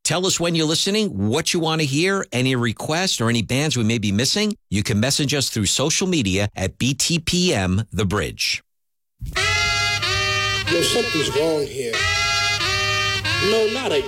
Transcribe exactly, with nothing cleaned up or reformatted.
Tell us when you're listening, what you want to hear, any requests or any bands we may be missing. You can message us through social media at B T P M The Bridge. Yo, something's wrong here. No, not again.